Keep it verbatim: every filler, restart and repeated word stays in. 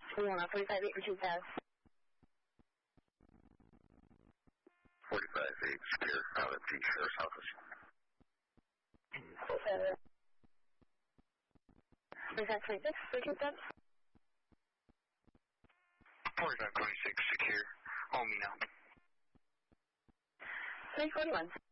We want a forty-five eight for two pass. forty-five eight, secure, out of the Sheriff's Office. forty-five twenty-six for two steps. forty-five twenty-six, secure, hold me now. three forty-one.